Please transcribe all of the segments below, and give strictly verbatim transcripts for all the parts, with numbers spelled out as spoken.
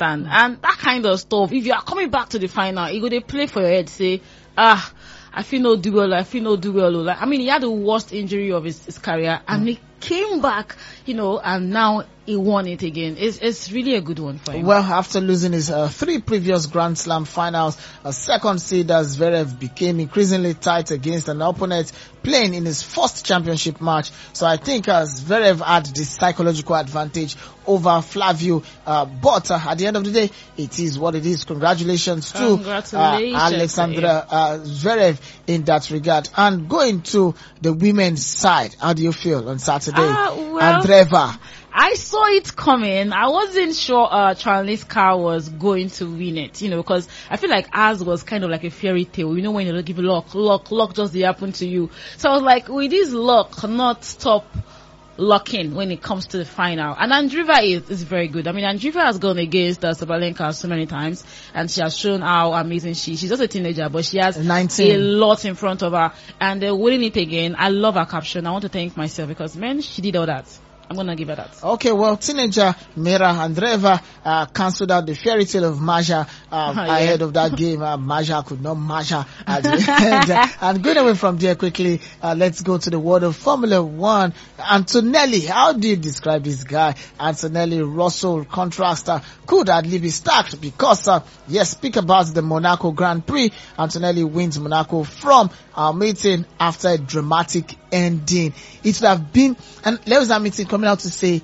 understand? And that kind of stuff, if you are coming back to the final, you go to play for your head, say, ah, I feel no do well, I feel no do well. Like, I mean, he had the worst injury of his, his career, and mm. he came back, you know, and now he won it again. It's it's really a good one for him. Well, after losing his uh, three previous Grand Slam finals, a second seed as Zverev became increasingly tight against an opponent playing in his first championship match. So I think uh, Zverev had this psychological advantage over Flavio. Uh, but uh, at the end of the day, it is what it is. Congratulations to Congratulations uh, Alexandra uh, Zverev in that regard. And going to the women's side, how do you feel on Saturday? Uh, well, Andreeva. I saw it coming. I wasn't sure uh Traliska was going to win it, you know, because I feel like ours was kind of like a fairy tale. You know, when you give luck, luck, luck just happen to you. So I was like, with this luck, not stop locking when it comes to the final. And Andreeva is, is very good. I mean, Andreeva has gone against uh, Sabalenka so many times, and she has shown how amazing she is. She's just a teenager, but she has nineteen. A lot in front of her. And they're winning it again. I love her caption. I want to thank myself because, man, she did all that. I'm going to give her that. Okay, well, teenager Mira Andreeva uh, cancelled out the fairy tale of Maja uh, oh, ahead yeah. of that game. Uh, Maja could not Maja at the end. And going away from there quickly, uh, let's go to the world of Formula One. Antonelli, how do you describe this guy? Antonelli Russell contrast uh, could hardly be stacked because, uh, yes, speak about the Monaco Grand Prix. Antonelli wins Monaco from our meeting after a dramatic ending. It would have been, and Lewis Hamilton coming out to say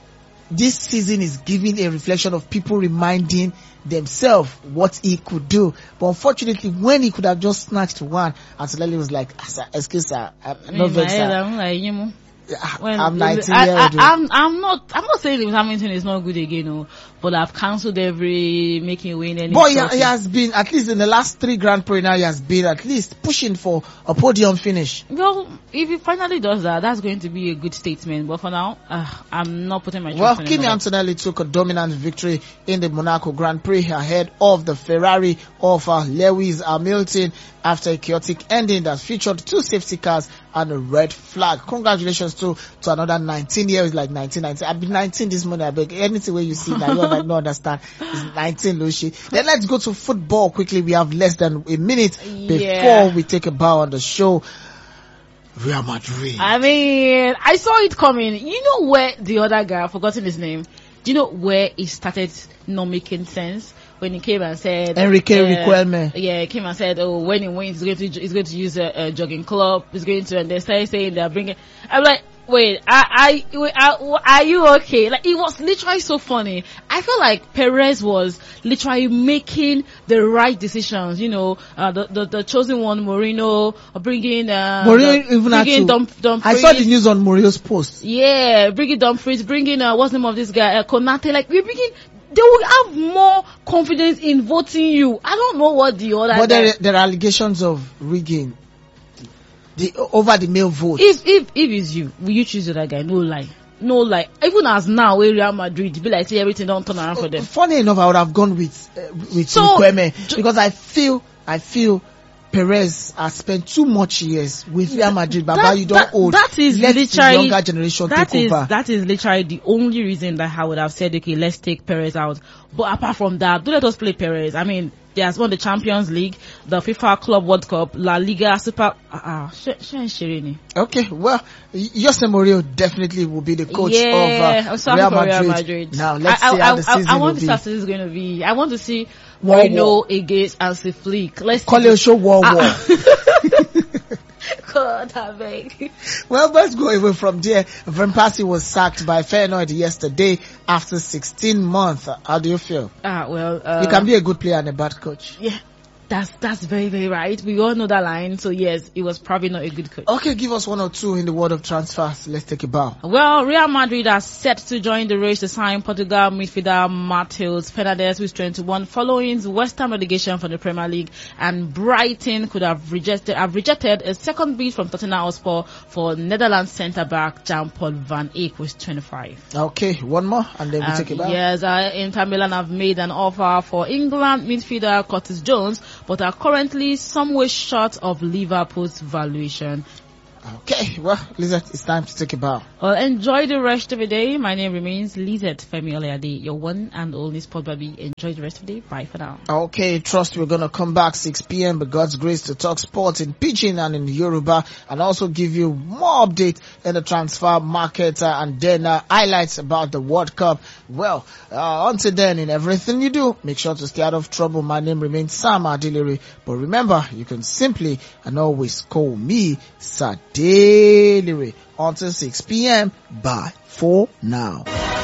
this season is giving a reflection of people reminding themselves what he could do. But unfortunately, when he could have just snatched one, Antonelli was like, excuse sir, I'm not vexed, sir. When, I'm nineteen I, years I, old. I'm, I'm not, I'm not saying Lewis Hamilton is not good again, no, but I've cancelled every making win any. But he, he has been, at least in the last three Grand Prix now, he has been at least pushing for a podium finish. Well, if he finally does that, that's going to be a good statement. But for now, uh, I'm not putting my trust well, in Kimi him. Antonelli took a dominant victory in the Monaco Grand Prix ahead of the Ferrari of uh, Lewis Hamilton after a chaotic ending that featured two safety cars and a red flag. Congratulations to to another nineteen years, like nineteen nineteen. I've been nineteen this morning. I beg anything where you see that you don't understand is nineteen, Lucy. Then let's go to football quickly. We have less than a minute yeah. before we take a bow on the show. Real Madrid. I mean, I saw it coming. You know where the other guy, I've forgotten his name. Do you know where it started not making sense? When he came and said Enrique uh, Riquelme. Yeah, he came and said, oh, when he wins, he's going to he's going to use a, a jogging club. He's going to, and they started saying they're bringing. I'm like, wait, I, I, I, are you okay? Like, it was literally so funny. I feel like Perez was literally making the right decisions. You know, uh, the, the the chosen one, Mourinho, bringing uh, Mourinho the, even had to. Dump, Dumfries. I saw the news on Mourinho's post. Yeah, bringing Dumfries, bringing uh, what's the name of this guy, uh, Konate. Like, we're bringing. They will have more confidence in voting you. I don't know what the other. But there, there are allegations of rigging the over the male vote. If if if it's you, will you choose the other guy? No lie, no lie. Even as now, where Real Madrid, be like say everything don't turn around for them. Funny enough, I would have gone with uh, with so, Riquelme because I feel I feel. Perez has spent too much years with Real Madrid. Baba, that, you don't that, old. That is Let literally the younger generation that take is, over. That is literally the only reason that I would have said, okay, let's take Perez out. But apart from that, don't let us play Perez. I mean, he has won the Champions League, the FIFA Club World Cup, La Liga, Super. Ah, uh, uh, okay, well, Jose Mourinho definitely will be the coach yeah, of uh, Real, Madrid. Real Madrid. Now, let's I, see I, how I, the season I, I want will to be. see how is going to be. I want to see Mourinho against Hansi Flick. Let's call it show war war. God, I beg. Well, let's go away from there. Van Persie was sacked by Feyenoord yesterday after sixteen months. How do you feel? Ah, well, uh, you can be a good player and a bad coach. Yeah. That's that's very, very right. We all know that line. So yes, it was probably not a good coach. Okay, give us one or two in the world of transfers. Let's take a bow. Well, Real Madrid are set to join the race to sign Portugal midfielder Matheus Fernandes, who's twenty-one, following West Ham relegation from the Premier League. And Brighton could have rejected have rejected a second bid from Tottenham Hotspur for Netherlands centre-back Jean-Paul Van Eyck, who's twenty-five. Okay, one more and then we um, take a bow. Yes, uh, Inter Milan have made an offer for England midfielder Curtis Jones, but are currently some way short of Liverpool's valuation. Okay, well, Lizette, it's time to take a bow. Well, enjoy the rest of the day. My name remains Lizette Femi Oleade, your one and only sport baby. Enjoy the rest of the day. Bye for now. Okay, trust we're gonna come back six p.m. by God's grace to talk sports in Pidgin and in Yoruba, and also give you more update in the transfer market uh, and then uh, highlights about the World Cup. Well, uh, until then, in everything you do, make sure to stay out of trouble. My name remains Sam Adelere, but remember, you can simply and always call me Sadelere. Until six p.m. Bye for now.